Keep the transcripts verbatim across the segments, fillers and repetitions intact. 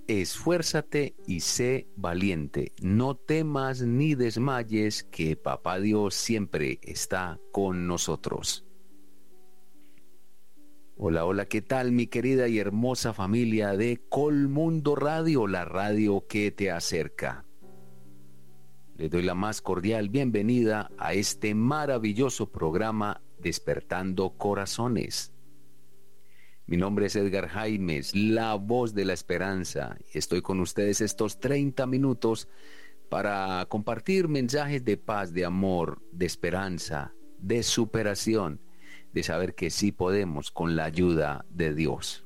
Esfuérzate y sé valiente, no temas ni desmayes, que Papá Dios siempre está con nosotros. Hola, hola, ¿qué tal mi querida y hermosa familia de Colmundo Radio, la radio que te acerca? Les doy la más cordial bienvenida a este maravilloso programa Despertando Corazones. Mi nombre es Edgar Jaimes, la voz de la esperanza, y estoy con ustedes estos treinta minutos para compartir mensajes de paz, de amor, de esperanza, de superación, de saber que sí podemos con la ayuda de Dios.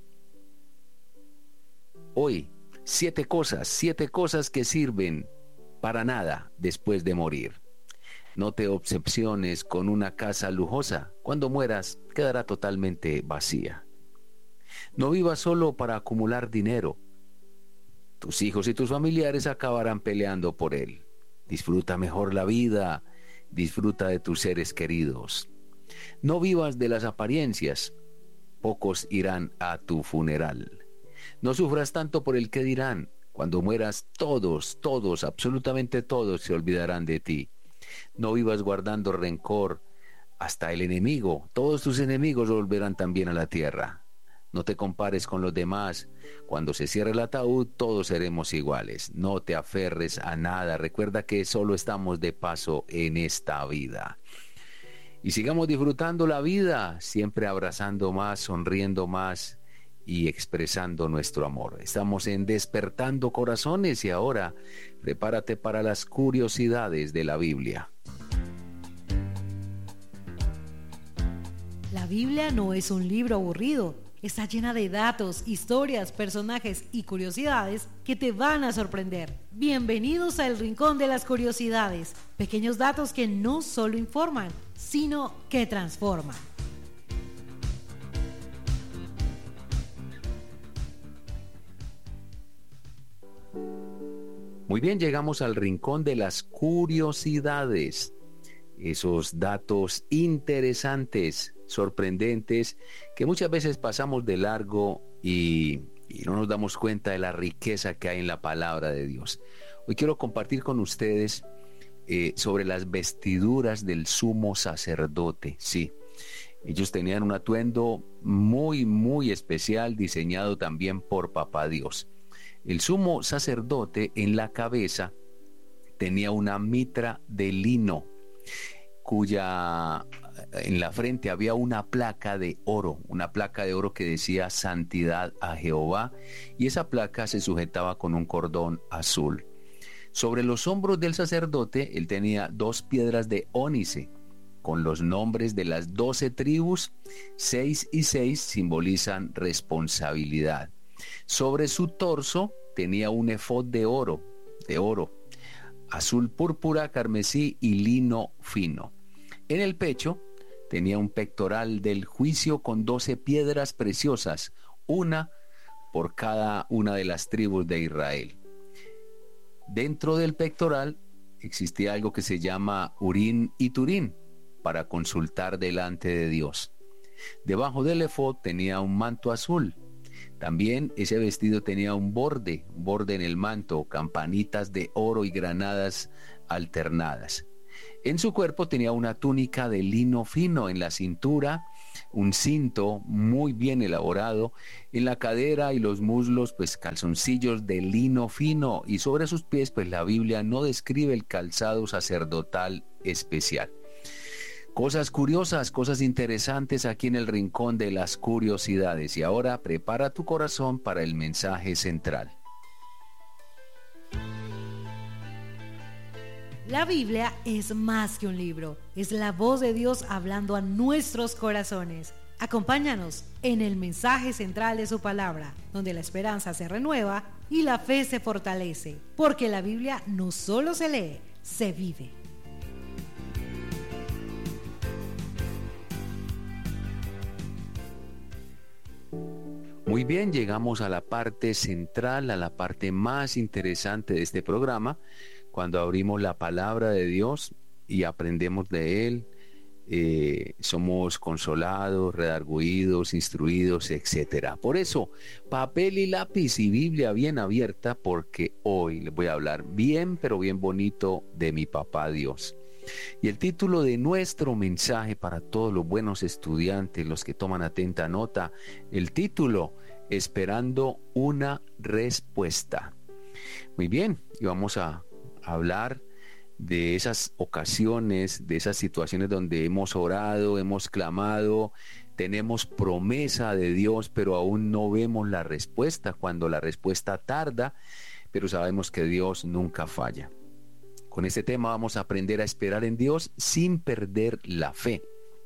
Hoy, siete cosas, siete cosas que sirven para nada después de morir. No te obsesiones con una casa lujosa. Cuando mueras, quedará totalmente vacía. No vivas solo para acumular dinero. Tus hijos y tus familiares acabarán peleando por él. Disfruta mejor la vida. Disfruta de tus seres queridos. No vivas de las apariencias. Pocos irán a tu funeral. No sufras tanto por el que dirán. Cuando mueras, todos, todos, absolutamente todos se olvidarán de ti. No vivas guardando rencor. Hasta el enemigo, todos tus enemigos volverán también a la tierra. No te compares con los demás. Cuando se cierre el ataúd, todos seremos iguales. No te aferres a nada. Recuerda que solo estamos de paso en esta vida. Y sigamos disfrutando la vida, siempre abrazando más, sonriendo más y expresando nuestro amor. Estamos en Despertando Corazones y ahora prepárate para las curiosidades de la Biblia. La Biblia no es un libro aburrido. Está llena de datos, historias, personajes y curiosidades que te van a sorprender. Bienvenidos al Rincón de las Curiosidades. Pequeños datos que no solo informan, sino que transforman. Muy bien, llegamos al Rincón de las Curiosidades. Esos datos interesantes, sorprendentes, que muchas veces pasamos de largo y, y no nos damos cuenta de la riqueza que hay en la palabra de Dios. Hoy quiero compartir con ustedes eh, sobre las vestiduras del sumo sacerdote. Sí, ellos tenían un atuendo muy, muy especial, diseñado también por Papá Dios. El sumo sacerdote en la cabeza tenía una mitra de lino, cuya en la frente había una placa de oro, una placa de oro que decía Santidad a Jehová, y esa placa se sujetaba con un cordón azul. Sobre los hombros del sacerdote él tenía dos piedras de ónice con los nombres de las doce tribus. Seis y seis simbolizan responsabilidad. Sobre su torso tenía un efod de oro, de oro, azul púrpura, carmesí y lino fino. En el pecho tenía un pectoral del juicio con doce piedras preciosas, una por cada una de las tribus de Israel. Dentro del pectoral existía algo que se llama Urín y Turín, para consultar delante de Dios. Debajo del efod tenía un manto azul. También ese vestido tenía un borde, un borde en el manto, campanitas de oro y granadas alternadas. En su cuerpo tenía una túnica de lino fino, en la cintura un cinto muy bien elaborado, en la cadera y los muslos pues calzoncillos de lino fino, y sobre sus pies pues la Biblia no describe el calzado sacerdotal especial. Cosas curiosas, cosas interesantes aquí en el Rincón de las Curiosidades. Y ahora prepara tu corazón para el mensaje central. La Biblia es más que un libro, es la voz de Dios hablando a nuestros corazones. Acompáñanos en el mensaje central de su palabra, donde la esperanza se renueva y la fe se fortalece, porque la Biblia no solo se lee, se vive. Muy bien, llegamos a la parte central, a la parte más interesante de este programa, cuando abrimos la palabra de Dios y aprendemos de Él, eh, somos consolados, redarguidos, instruidos, etcétera. Por eso, papel y lápiz y Biblia bien abierta, porque hoy les voy a hablar bien, pero bien bonito de mi papá Dios. Y el título de nuestro mensaje para todos los buenos estudiantes, los que toman atenta nota, el título, Esperando una respuesta. Muy bien, y vamos a hablar de esas ocasiones, de esas situaciones donde hemos orado, hemos clamado, tenemos promesa de Dios, pero aún no vemos la respuesta, cuando la respuesta tarda, pero sabemos que Dios nunca falla. Con este tema vamos a aprender a esperar en Dios sin perder la fe.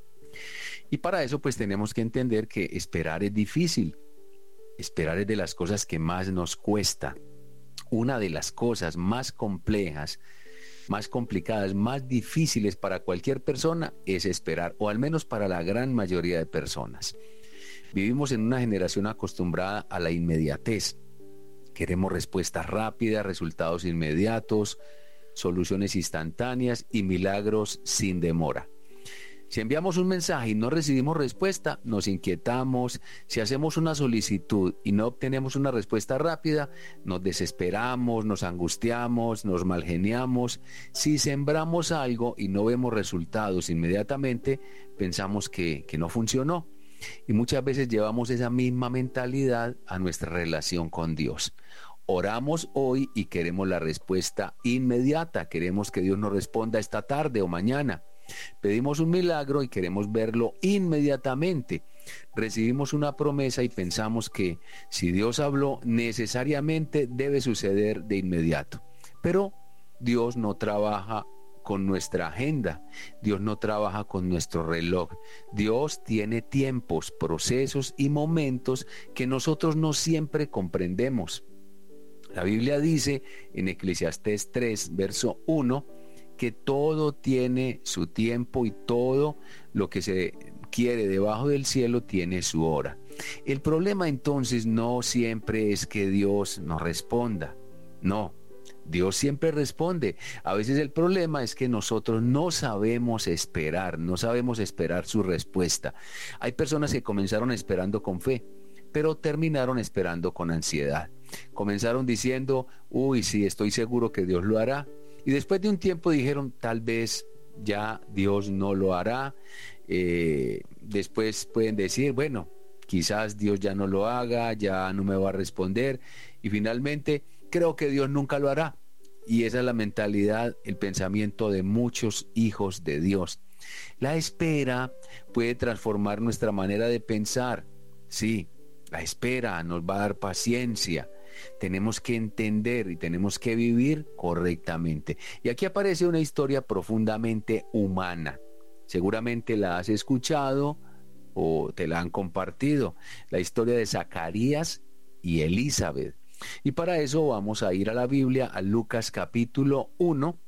Y para eso pues tenemos que entender que esperar es difícil. Esperar es de las cosas que más nos cuesta. Una de las cosas más complejas, más complicadas, más difíciles para cualquier persona es esperar, o al menos para la gran mayoría de personas. Vivimos en una generación acostumbrada a la inmediatez. Queremos respuestas rápidas, resultados inmediatos, soluciones instantáneas y milagros sin demora. Si enviamos un mensaje y no recibimos respuesta, nos inquietamos. Si hacemos una solicitud y no obtenemos una respuesta rápida, nos desesperamos, nos angustiamos, nos malgeniamos. Si sembramos algo y no vemos resultados inmediatamente, pensamos que, que no funcionó. Y muchas veces llevamos esa misma mentalidad a nuestra relación con Dios. Oramos hoy y queremos la respuesta inmediata. Queremos que Dios nos responda esta tarde o mañana. Pedimos un milagro y queremos verlo inmediatamente. Recibimos una promesa y pensamos que si Dios habló, necesariamente debe suceder de inmediato. Pero Dios no trabaja con nuestra agenda. Dios no trabaja con nuestro reloj. Dios tiene tiempos, procesos y momentos que nosotros no siempre comprendemos. La Biblia dice en Eclesiastés tres, verso uno, que todo tiene su tiempo y todo lo que se quiere debajo del cielo tiene su hora. El problema entonces no siempre es que Dios nos responda. No, Dios siempre responde. A veces el problema es que nosotros no sabemos esperar, no sabemos esperar su respuesta. Hay personas que comenzaron esperando con fe, pero terminaron esperando con ansiedad. Comenzaron diciendo, uy, sí, estoy seguro que Dios lo hará. Y después de un tiempo dijeron, tal vez ya Dios no lo hará. Eh, después pueden decir, bueno, quizás Dios ya no lo haga, ya no me va a responder. Y finalmente, creo que Dios nunca lo hará. Y esa es la mentalidad, el pensamiento de muchos hijos de Dios. La espera puede transformar nuestra manera de pensar. Sí, la espera nos va a dar paciencia. Tenemos que entender y tenemos que vivir correctamente. Y aquí aparece una historia profundamente humana. Seguramente la has escuchado o te la han compartido. La historia de Zacarías y Elizabeth. Y para eso vamos a ir a la Biblia, a Lucas capítulo uno.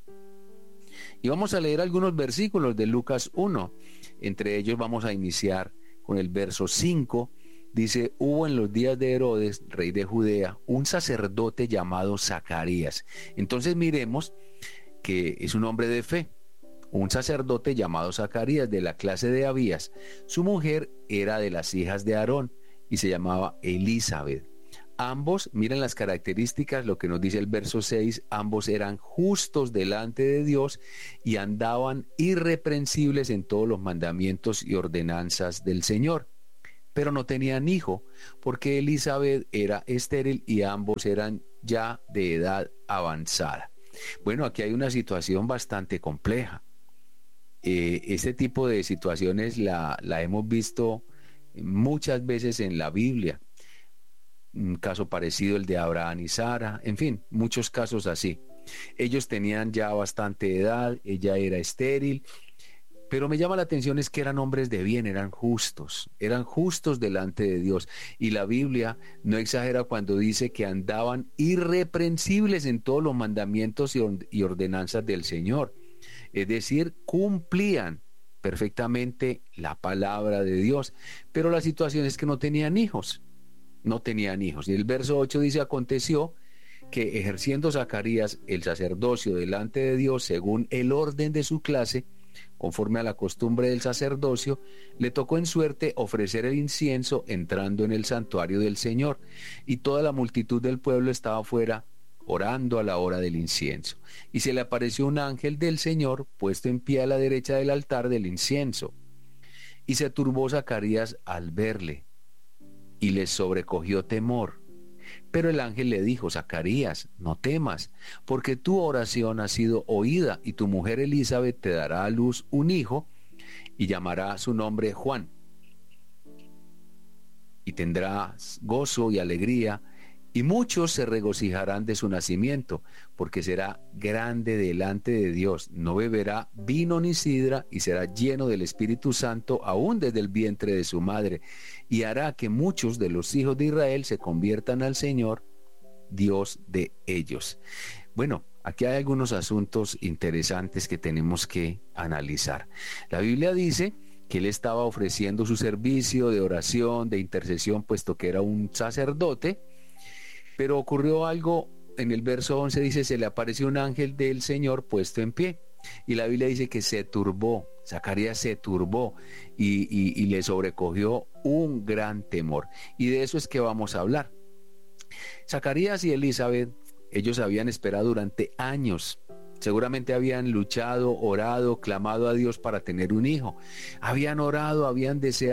Y vamos a leer algunos versículos de Lucas uno. Entre ellos vamos a iniciar con el verso cinco. Dice, hubo en los días de Herodes, rey de Judea, un sacerdote llamado Zacarías. Entonces miremos que es un hombre de fe. Un sacerdote llamado Zacarías de la clase de Abías. Su mujer era de las hijas de Aarón y se llamaba Elizabeth. Ambos, miren las características, lo que nos dice el verso seis, ambos eran justos delante de Dios y andaban irreprensibles en todos los mandamientos y ordenanzas del Señor. Pero no tenían hijo, porque Elizabeth era estéril y ambos eran ya de edad avanzada. Bueno, aquí hay una situación bastante compleja. Eh, este tipo de situaciones la, la hemos visto muchas veces en la Biblia. Un caso parecido el de Abraham y Sara, en fin, muchos casos así. Ellos tenían ya bastante edad, ella era estéril. Pero me llama la atención es que eran hombres de bien, eran justos, eran justos delante de Dios. Y la Biblia no exagera cuando dice que andaban irreprensibles en todos los mandamientos y ordenanzas del Señor. Es decir, cumplían perfectamente la palabra de Dios. Pero la situación es que no tenían hijos, no tenían hijos. Y el verso ocho dice, aconteció que ejerciendo Zacarías el sacerdocio delante de Dios según el orden de su clase, Conforme a la costumbre del sacerdocio, le tocó en suerte ofrecer el incienso entrando en el santuario del Señor, y toda la multitud del pueblo estaba fuera orando a la hora del incienso. Y se le apareció un ángel del Señor puesto en pie a la derecha del altar del incienso. Y se turbó Zacarías al verle, y le sobrecogió temor. Pero el ángel le dijo: Zacarías, no temas, porque tu oración ha sido oída, y tu mujer Elizabeth te dará a luz un hijo, y llamará su nombre Juan. Y tendrás gozo y alegría, y muchos se regocijarán de su nacimiento, porque será grande delante de Dios. No beberá vino ni sidra, y será lleno del Espíritu Santo aún desde el vientre de su madre, y hará que muchos de los hijos de Israel se conviertan al Señor, Dios de ellos. Bueno, aquí hay algunos asuntos interesantes que tenemos que analizar. La Biblia dice que él estaba ofreciendo su servicio de oración, de intercesión, puesto que era un sacerdote. Pero ocurrió algo, en el verso once dice: se le apareció un ángel del Señor puesto en pie. Y la Biblia dice que se turbó, Zacarías se turbó y, y, y le sobrecogió un gran temor. Y de eso es que vamos a hablar. Zacarías y Elizabeth, ellos habían esperado durante años. Seguramente habían luchado, orado, clamado a Dios para tener un hijo. Habían orado, habían deseado